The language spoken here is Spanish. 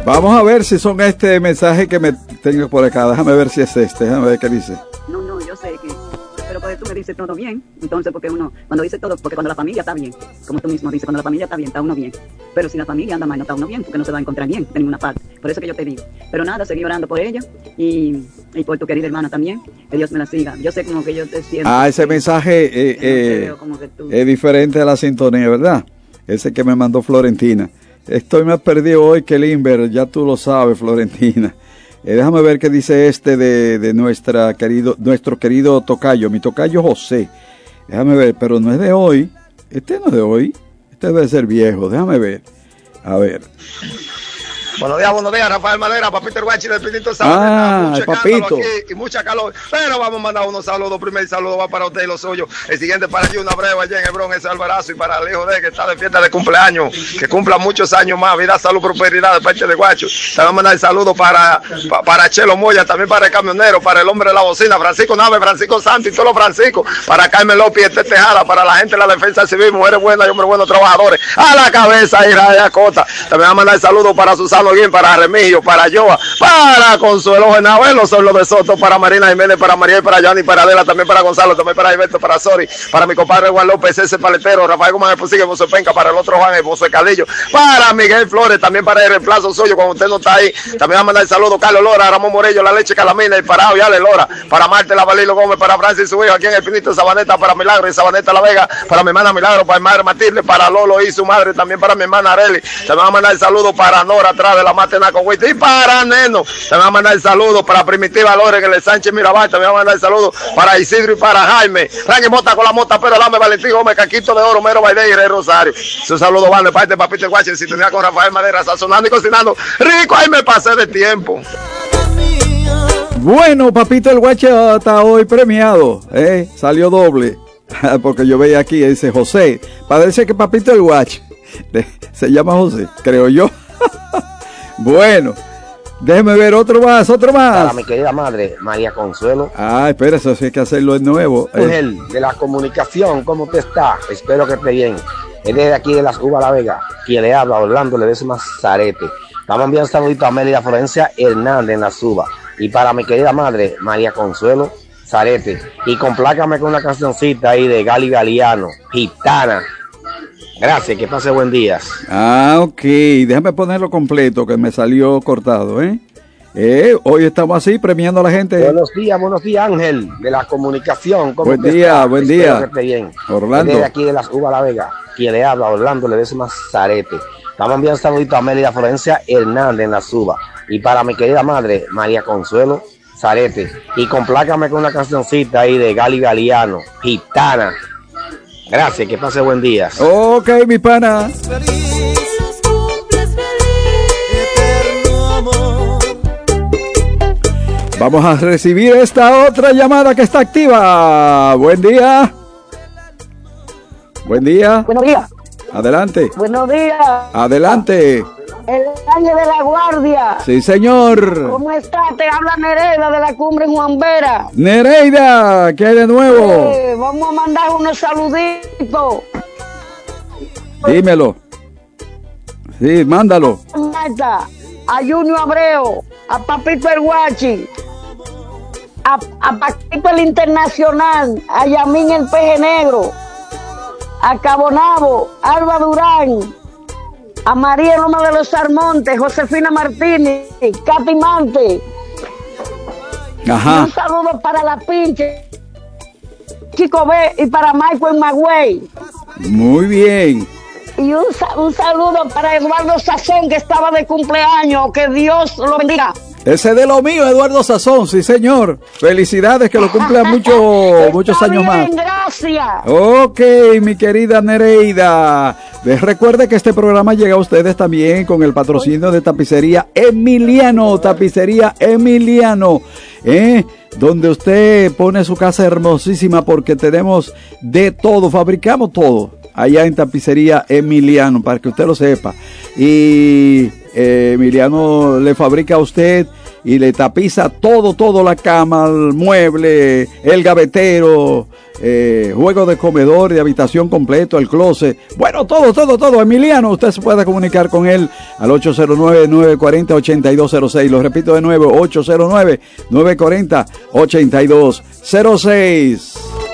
Vamos a ver si son este mensaje que me tengo por acá. Déjame ver si es este. Déjame ver qué dice. No, yo sé que... Pero pues tú me dices todo bien. Entonces, porque uno, cuando dice todo, porque cuando la familia está bien, como tú mismo dices, cuando la familia está bien, está uno bien. Pero si la familia anda mal, no está uno bien, porque no se va a encontrar bien de ninguna parte. Por eso que yo te digo. Pero nada, seguí orando por ella y por tu querida hermana también. Que Dios me la siga. Yo sé como que yo te siento. Ese mensaje es diferente a la sintonía, ¿verdad? Ese que me mandó Florentina. Estoy más perdido hoy que el Inver, ya tú lo sabes, Florentina. Déjame ver qué dice este de nuestro querido tocayo, mi tocayo José. Déjame ver, pero no es de hoy. Este no es de hoy. Este debe ser viejo. Déjame ver. A ver. Buenos días, Rafael Madera, Papito el Guachi del Pinito Sabaneta. Mucho Papito. Aquí y mucha calor, pero vamos a mandar unos saludos. Primer saludo va para usted y los suyos. El siguiente para Yuna Breva, allá en Hebrón, ese Alvarazo, y para el hijo de él que está de fiesta de cumpleaños, que cumpla muchos años más, vida, salud, prosperidad de parte de Guacho. Te vamos a mandar el saludo para Chelo Moya, también para el camionero, para el hombre de la bocina, Francisco Nave, Francisco Santos y todos los Franciscos, para Carmen López y Esther Tejada, para la gente de la defensa civil, mujeres buenas y hombres buenos trabajadores, a la cabeza Israel Acosta. También vamos a mandar el saludo para Susano Guín, para Remigio, para Joa, para Consuelo Genabuelo, son los de Soto, para Marina Jiménez, para Mariel, para Yanni, para Adela, también para Gonzalo, también para Alberto, para Sori, para mi compadre Juan López, ese paletero, Rafael Gómez Posigue, José Penca, para el otro Juan, el José Calillo, para Miguel Flores, también para el reemplazo suyo, cuando usted no está ahí. También va a mandar el saludo Carlos Lora, Ramón Morello, La Leche Calamina, el Parado y Ale Lora, para Marte Lavalilo Gómez, para Francis su hijo aquí en el Pinito Sabaneta, para Milagro y Sabaneta La Vega, para mi hermana Milagro, para mi madre Matilde, para Lolo y su madre, también para mi hermana Areli. También va a mandar el saludo para Nora, atrás de la Matena con Huita, y para Neno. También va a mandar el saludo para Primitiva Lore, que le Sánchez Mirabal. También va a mandar el saludo para Isidro y para Jaime. Rangue Mota con la mota, pero Lame Valentín Gómez, Caquito de Oro, Mero Baile y Rey Rosario. Su saludo van de parte de Papito el Guache, en sintonía con Rafael Madera, sazonando y cocinando rico. Ahí me pasé de tiempo. Bueno, Papito el Guache está hoy premiado, salió doble, porque yo veía aquí, dice José, parece que Papito el Guache se llama José, creo yo. Bueno, déjeme ver otro más. Para mi querida madre, María Consuelo. Espera, eso sí hay que hacerlo de nuevo. Ángel, de la comunicación, ¿cómo te está? Espero que esté bien. Él es de aquí de las Uvas La Vega, quien le habla, Orlando Ledesma Zarete. Vamos a enviar un saludito a Mérida Florencia Hernández en las Uvas. Y para mi querida madre, María Consuelo Zarete. Y complácame con una cancioncita ahí de Gali Galiano, Gitana. Gracias, que pase buen día. Ok, déjame ponerlo completo, que me salió cortado, hoy estamos así, premiando a la gente. Buenos días, Ángel, de la comunicación. ¿Cómo buen día, buen día. Que esté bien. Orlando. De aquí de las Uvas La Vega, quien le habla, Orlando Ledesma Zarete. Vamos a enviar un saludito a Mérida Florencia Hernández en las Uvas. Y para mi querida madre, María Consuelo Zarete. Y complácame con una cancioncita ahí de Gali Galiano, Gitana. Gracias, que pase buen día. Ok, mi pana. Vamos a recibir esta otra llamada que está activa. Buen día. Buen día. Buenos días. Adelante. Buenos días. Adelante. El ángel de la guardia. Sí, señor. ¿Cómo está? Te habla Nereida de la cumbre en Juan Vera. Nereida, ¿qué hay de nuevo? Vamos a mandar unos saluditos. Dímelo. Sí, mándalo. A Junior Abreu, a Papito el Guachi, a Paquito el Internacional, a Yamín el Peje Negro, a Cabonabo, Alba Durán, a María Loma de los Almontes, Josefina Martínez, Katy Mante. Ajá. Y un saludo para la pinche Chico B y para Michael Magüey. Muy bien. Y un saludo para Eduardo Sazón, que estaba de cumpleaños. Que Dios lo bendiga. Ese de lo mío, Eduardo Sazón, sí señor. Felicidades, que lo cumpla muchos años más. Gracias. Ok, mi querida Nereida. Recuerde que este programa llega a ustedes también con el patrocinio de Tapicería Emiliano. Tapicería Emiliano, donde usted pone su casa hermosísima, porque tenemos de todo, fabricamos todo allá en Tapicería Emiliano, para que usted lo sepa. Y Emiliano le fabrica a usted y le tapiza todo, la cama, el mueble, el gavetero, juego de comedor, de habitación completo, el closet, bueno, todo. Emiliano, usted se puede comunicar con él al 809-940-8206, lo repito de nuevo, 809-940-8206.